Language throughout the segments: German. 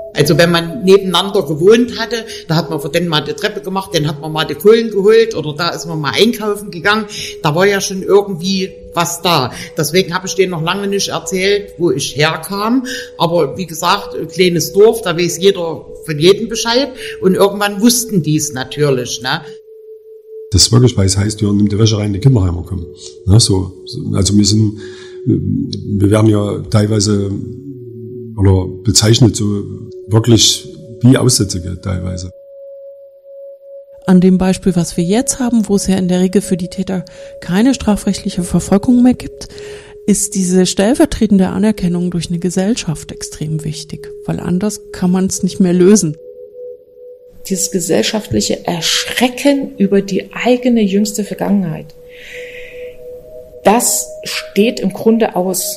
Also wenn man nebeneinander gewohnt hatte, da hat man für den mal die Treppe gemacht, den hat man mal die Kohlen geholt oder da ist man mal einkaufen gegangen. Da war ja schon irgendwie was da. Deswegen habe ich denen noch lange nicht erzählt, wo ich herkam. Aber wie gesagt, ein kleines Dorf, da weiß jeder von jedem Bescheid. Und irgendwann wussten die es natürlich, ne? Das ist wirklich, weil es heißt, ja, nimm die Wäsche rein, in die Kinderheimer kommen. Ne, so. Also wir werden ja teilweise oder bezeichnet so wirklich wie Aussätzige teilweise. An dem Beispiel, was wir jetzt haben, wo es ja in der Regel für die Täter keine strafrechtliche Verfolgung mehr gibt, ist diese stellvertretende Anerkennung durch eine Gesellschaft extrem wichtig, weil anders kann man es nicht mehr lösen. Dieses gesellschaftliche Erschrecken über die eigene jüngste Vergangenheit, das steht im Grunde aus.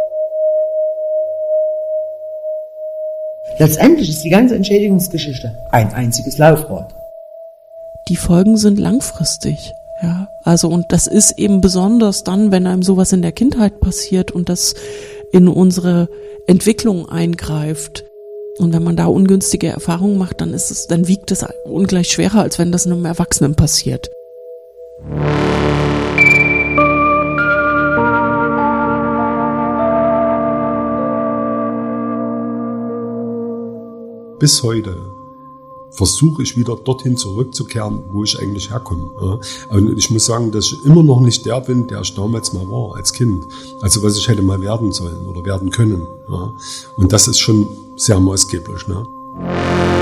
Letztendlich ist die ganze Entschädigungsgeschichte ein einziges Laufrad. Die Folgen sind langfristig, ja. Also, und das ist eben besonders dann, wenn einem sowas in der Kindheit passiert und das in unsere Entwicklung eingreift. Und wenn man da ungünstige Erfahrungen macht, dann wiegt es ungleich schwerer, als wenn das einem Erwachsenen passiert. Bis heute versuche ich wieder dorthin zurückzukehren, wo ich eigentlich herkomme. Ja. Und ich muss sagen, dass ich immer noch nicht der bin, der ich damals mal war, als Kind. Also was ich hätte mal werden sollen oder werden können. Ja. Und das ist schon sehr maßgeblich. Ne.